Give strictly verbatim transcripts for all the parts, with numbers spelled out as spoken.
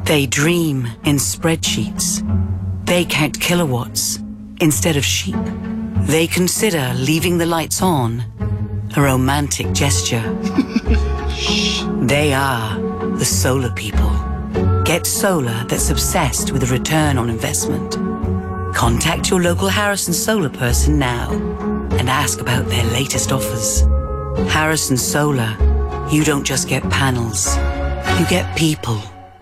They dream in spreadsheets. They count kilowatts instead of sheep. They consider leaving the lights on a romantic gesture. They are the solar people. Get solar that's obsessed with a return on investment. Contact your local Harrison Solar person now and ask about their latest offers. Harrison Solar, you don't just get panels, you get people.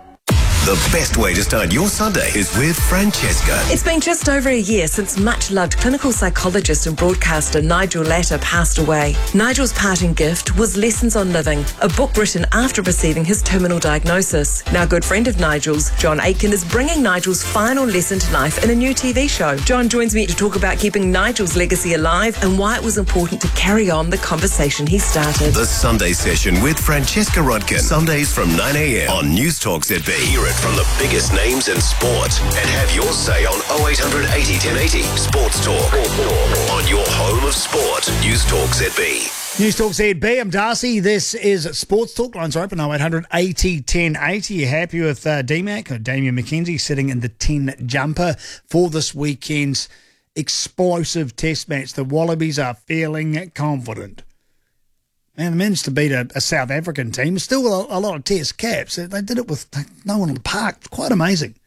The best way to start your Sunday is with Francesca. It's been just over a year since much-loved clinical psychologist and broadcaster Nigel Latta passed away. Nigel's parting gift was Lessons on Living, a book written after receiving his terminal diagnosis. Now a good friend of Nigel's, John Aitken, is bringing Nigel's final lesson to life in a new T V show. John joins me to talk about keeping Nigel's legacy alive and why it was important to carry on the conversation he started. The Sunday Session with Francesca Rodkin. Sundays from nine a m on News Talk Z B. Hear it from the biggest names in sport and have your say on oh eight hundred eighty ten eighty Sports Talk on your home of sport. News Talk Z B. News Talk Z B, I'm Darcy. This is Sports Talk. Lines are open oh eight hundred eighty ten eighty. You happy with uh, D Mac or Damien McKenzie sitting in the ten jumper for this weekend's explosive test match? The Wallabies are feeling confident. Man, they managed to beat a, a South African team. Still a, a lot of test caps. They did it with no one on the park. Quite amazing.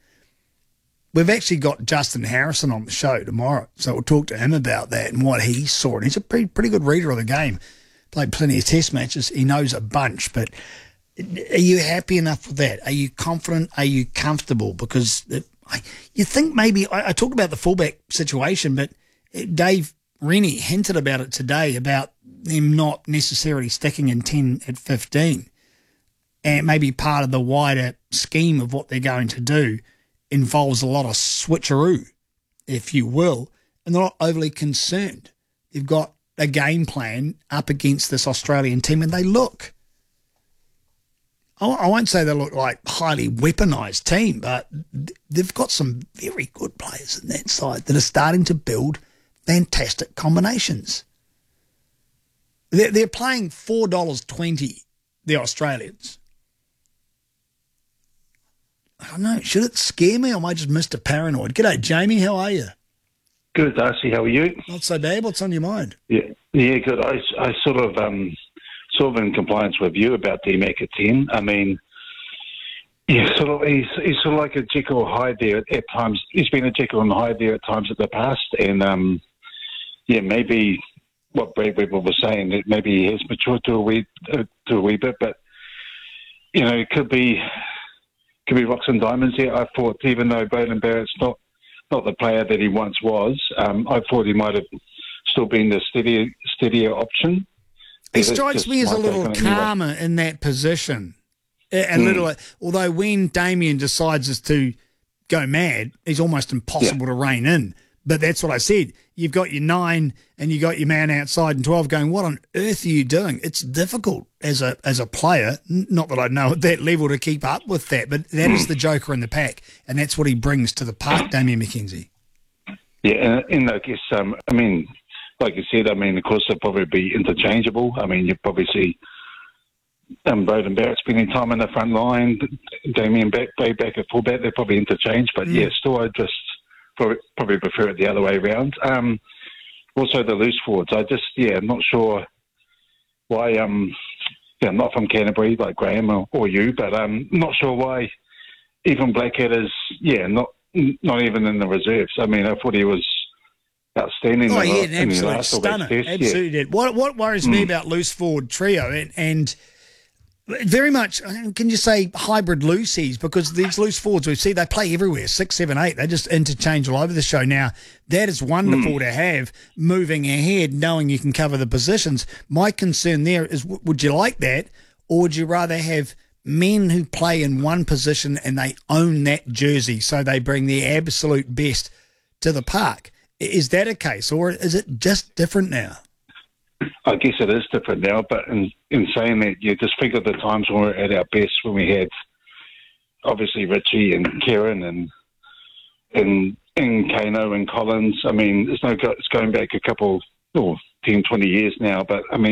We've actually got Justin Harrison on the show tomorrow, so we'll talk to him about that and what he saw. And he's a pretty, pretty good reader of the game. Played plenty of test matches. He knows a bunch. But are you happy enough with that? Are you confident? Are you comfortable? Because I, you think maybe, I, I talked about the fullback situation, but Dave Rennie hinted about it today, about them not necessarily sticking in ten at fifteen, and maybe part of the wider scheme of what they're going to do involves a lot of switcheroo, if you will, and they're not overly concerned. They've got a game plan up against this Australian team, and they look, I won't say they look like highly weaponised team, but they've got some very good players in that side that are starting to build fantastic combinations. They're, they're playing four dollars twenty, the Australians. I don't know, should it scare me or am I just Mister Paranoid? G'day, Jamie, how are you? Good, Darcy, how are you? Not so bad, what's on your mind? Yeah, yeah, good. I, I sort of, um, sort of in compliance with you about D Mac at ten. I mean, yeah, sort of, he's, he's sort of like a Jekyll Hyde there at times. He's been a Jekyll and Hyde there at times in the past, and um, yeah, maybe what Brad Weber was saying, that maybe he has matured to a wee, uh, to a wee bit, but you know, it could be, could be rocks and diamonds here. I thought, even though Beauden Barrett's not not the player that he once was, um, I thought he might have still been the steadier, steadier option. He strikes me as a little calmer in that position. A, a mm. little, although when Damien decides as to go mad, he's almost impossible yeah. to rein in. But that's what I said. You've got your nine and you got your man outside and twelve going, what on earth are you doing? It's difficult as a as a player, not that I know at that level, to keep up with that, but that mm. is the joker in the pack, and that's what he brings to the park, Damien McKenzie. Yeah, and, and I guess, um, I mean, like you said, I mean, of course, they'll probably be interchangeable. I mean, you'll probably see um, Beauden Barrett spending time in the front line, Damien back, back at fullback, they're probably interchanged, but mm. yeah, still I just probably, probably prefer it the other way around. Um, also the loose forwards, I just, yeah, I'm not sure why, um, yeah, I'm not from Canterbury like Graham or, or you, but um, not sure why even Blackhead is, yeah, not not even in the reserves. I mean, I thought he was outstanding. Oh, in yeah, the, an absolute last stunner. test. Absolutely yeah. did. What, what worries mm. me about loose forward trio, and, and very much, can you say hybrid loosies, because these loose forwards we see, they play everywhere, six, seven, eight. They just interchange all over the show. Now, that is wonderful mm. to have moving ahead, knowing you can cover the positions. My concern there is, would you like that, or would you rather have men who play in one position and they own that jersey, so they bring their absolute best to the park? Is that a case, or is it just different now? I guess it is different now, but in, in saying that, you just think of the times when we were at our best, when we had obviously Richie and Kieran and and and Kano and Collins. I mean, it's no, it's going back a couple, oh, ten, twenty years now, but I mean,